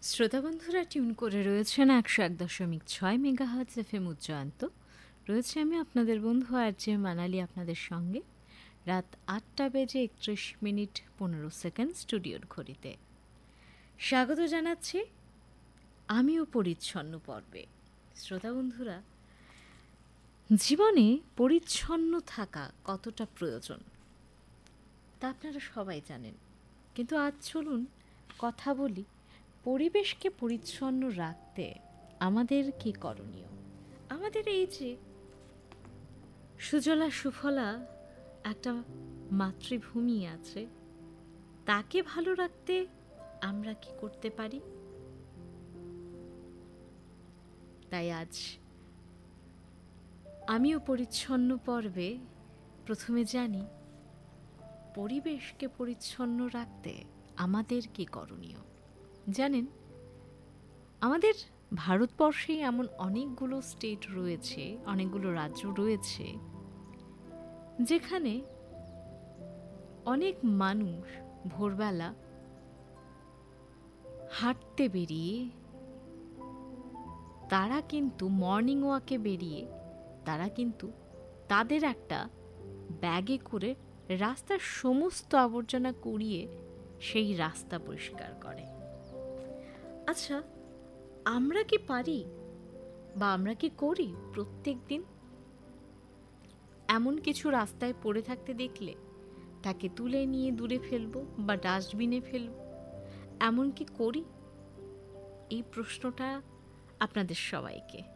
শ্রোতা বন্ধুরা টিউন করে রয়েছেন 101.6 মেগাহার্জ এফএম উচ্চান্ত। রয়েছে আমি আপনাদের বন্ধু আরজে মানালি আপনাদের সঙ্গে। রাত 8:31 স্টুডিওর ঘড়িতে স্বাগত জানাচ্ছি আমিও পরিচ্ছন্ন পর্বে। শ্রোতা বন্ধুরা, জীবনে পরিচ্ছন্ন থাকা কতটা প্রয়োজন তা আপনারা সবাই জানেন, কিন্তু আজ চলুন কথা বলি পরিবেশকে পরিচ্ছন্ন রাখতে আমাদের কি করণীয়। আমাদের এই যে সুজলা সুফলা একটা মাতৃভূমি আছে, তাকে ভালো রাখতে আমরা কি করতে পারি? তাই আজ আমিও পরিচ্ছন্ন পর্বে প্রথমে জানি পরিবেশকে পরিচ্ছন্ন রাখতে আমাদের কি করণীয়। জানেন, আমাদের ভারতবর্ষে এমন অনেকগুলো স্টেট রয়েছে, অনেকগুলো রাজ্য রয়েছে, যেখানে অনেক মানুষ ভোরবেলা হাঁটতে বেরিয়ে, তারা কিন্তু মর্নিং ওয়াকে বেরিয়ে তারা কিন্তু তাদের একটা ব্যাগে করে রাস্তার সমস্ত আবর্জনা কুড়িয়ে সেই রাস্তা পরিষ্কার করে। আচ্ছা, আমরা কি পারি বা আমরা কি করি প্রত্যেক দিন? এমন কিছু রাস্তায় পড়ে থাকতে দেখলে তাকে তুলে নিয়ে দূরে ফেলবো বা ডাস্টবিনে ফেলবো, এমন কি করি? এই প্রশ্নটা আপনাদের সবাইকে।